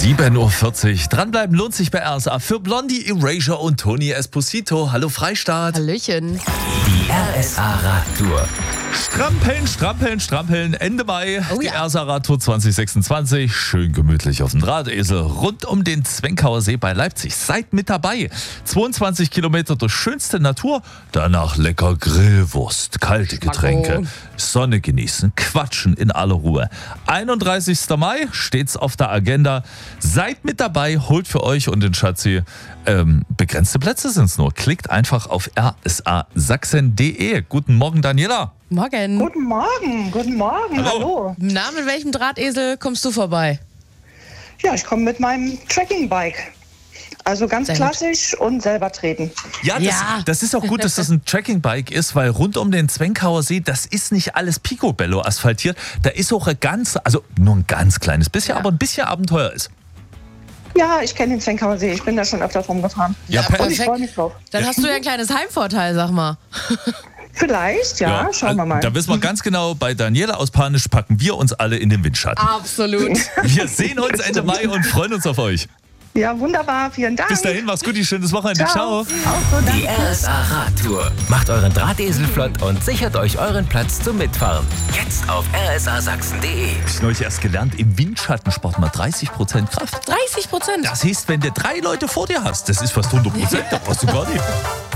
7:40 Uhr. Dranbleiben lohnt sich bei RSA. Für Blondie, Erasure und Tony Esposito. Hallo Freistaat. Hallöchen. Die RSA-Radtour. Strampeln, strampeln, strampeln. Ende Mai. Oh die ja. RSA-Radtour 2026. Schön gemütlich auf dem Drahtesel. Rund um den Zwenkauer See bei Leipzig. Seid mit dabei. 22 Kilometer durch schönste Natur. Danach lecker Grillwurst, kalte Getränke. Sonne genießen, quatschen in aller Ruhe. 31. Mai steht's auf der Agenda. Seid mit dabei, holt für euch und den Schatzi. Begrenzte Plätze sind's nur. Klickt einfach auf rsasachsen.de. Guten Morgen, Daniela. Morgen. Guten Morgen, guten Morgen, hallo. Na, mit welchem Drahtesel kommst du vorbei? Ja, ich komme mit meinem Trekkingbike. Also ganz Sehr gut. klassisch und selber treten. Ja, das ist auch gut, dass das ein Trekkingbike ist, weil rund um den Zwenkauer See, das ist nicht alles Picobello asphaltiert. Da ist auch nur ein ganz kleines bisschen, aber ein bisschen Abenteuer ist. Ja, ich kenne den Zwenkauer See, ich bin da schon öfter rumgefahren. Ja, Und ich freue mich drauf. Dann hast du ja ein kleines Heimvorteil, sag mal. Vielleicht, ja, schauen wir mal. Da wissen wir ganz genau, bei Daniela aus Panisch packen wir uns alle in den Windschatten. Absolut. Wir sehen uns Ende Mai und freuen uns auf euch. Ja, wunderbar, vielen Dank. Bis dahin, mach's gut, schönes Wochenende. Ciao. Auch so, danke. Die RSA-Radtour. Macht euren Drahtesel flott und sichert euch euren Platz zum Mitfahren. Jetzt auf rsasachsen.de. Ich habe neulich erst gelernt, im Windschattensport mal 30% Kraft. 30%. Das heißt, wenn du 3 Leute vor dir hast, das ist fast 100%, da brauchst du gar nicht.